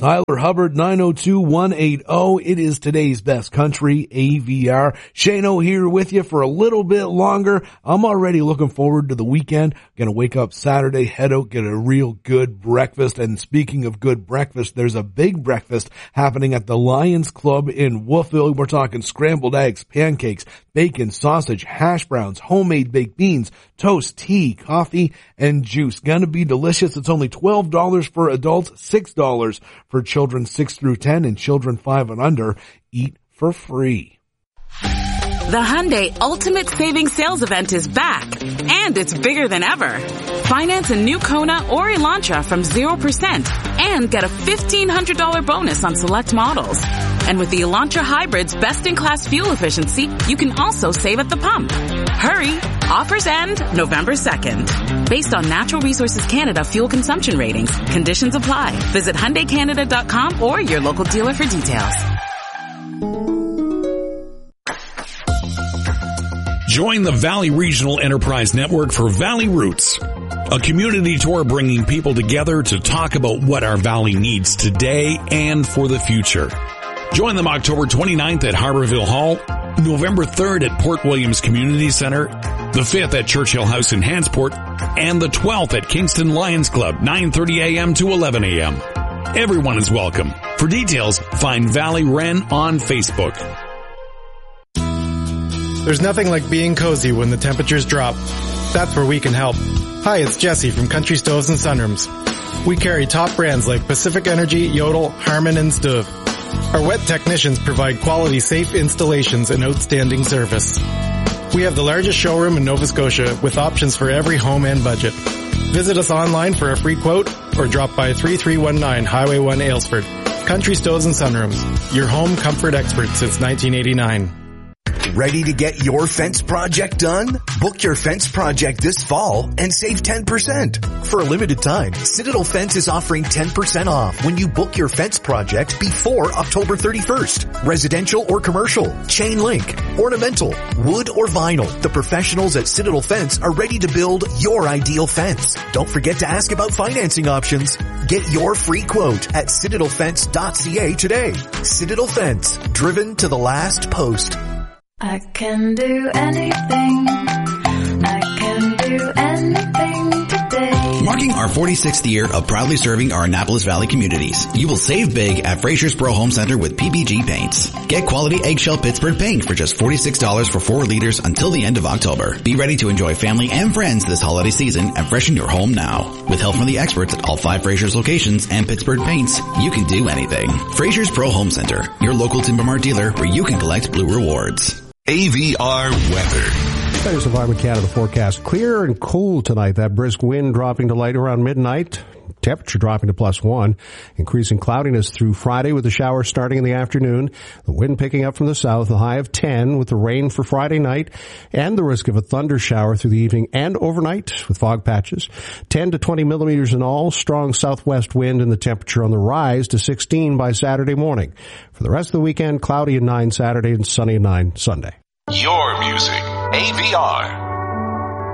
Tyler Hubbard, 902-180. It is today's best country, AVR. Shano here with you for a little bit longer. I'm already looking forward to the weekend. Gonna wake up Saturday, head out, get a real good breakfast. And speaking of good breakfast, there's a big breakfast happening at the Lions Club in Wolfville. We're talking scrambled eggs, pancakes, bacon, sausage, hash browns, homemade baked beans, toast, tea, coffee, and juice. Gonna be delicious. It's only $12 for adults, $6 for children 6 through 10, and children 5 and under. Eat for free. The Hyundai Ultimate Savings Sales Event is back, and it's bigger than ever. Finance a new Kona or Elantra from 0% and get a $1,500 bonus on select models. And with the Elantra Hybrid's best-in-class fuel efficiency, you can also save at the pump. Hurry! Offers end November 2nd. Based on Natural Resources Canada fuel consumption ratings, conditions apply. Visit HyundaiCanada.com or your local dealer for details. Join the Valley Regional Enterprise Network for Valley Roots, a community tour bringing people together to talk about what our valley needs today and for the future. Join them October 29th at Harborville Hall, November 3rd at Port Williams Community Center, the 5th at Churchill House in Hansport, and the 12th at Kingston Lions Club, 9:30 a.m. to 11 a.m. Everyone is welcome. For details, find Valley Wren on Facebook. There's nothing like being cozy when the temperatures drop. That's where we can help. Hi, it's Jesse from Country Stoves and Sunrooms. We carry top brands like Pacific Energy, Yodel, Harman, and Stuv. Our wet technicians provide quality, safe installations and outstanding service. We have the largest showroom in Nova Scotia with options for every home and budget. Visit us online for a free quote or drop by 3319 Highway 1 Aylesford. Country Stoves and Sunrooms, your home comfort expert since 1989. Ready to get your fence project done? Book your fence project this fall and save 10%. For a limited time, Citadel Fence is offering 10% off when you book your fence project before October 31st. Residential or commercial, chain link, ornamental, wood or vinyl. The professionals at Citadel Fence are ready to build your ideal fence. Don't forget to ask about financing options. Get your free quote at citadelfence.ca today. Citadel Fence, driven to the last post. I can do anything. I can do anything today. Marking our 46th year of proudly serving our Annapolis Valley communities, you will save big at Fraser's Pro Home Center with PPG Paints. Get quality eggshell Pittsburgh paint for just $46 for 4 liters until the end of October. Be ready to enjoy family and friends this holiday season and freshen your home now. With help from the experts at all 5 Fraser's locations and Pittsburgh Paints, you can do anything. Fraser's Pro Home Center, your local Timber Mart dealer where you can collect Blue Rewards. AVR weather. There's Environment Canada forecast. Clear and cool tonight. That brisk wind dropping to light around midnight. Temperature dropping to +1. Increasing cloudiness through Friday with the showers starting in the afternoon. The wind picking up from the south, a high of 10 with the rain for Friday night and the risk of a thunder shower through the evening and overnight with fog patches. 10 to 20 millimeters in all. Strong southwest wind and the temperature on the rise to 16 by Saturday morning. For the rest of the weekend, cloudy at 9 Saturday and sunny at 9 Sunday. Your music, AVR.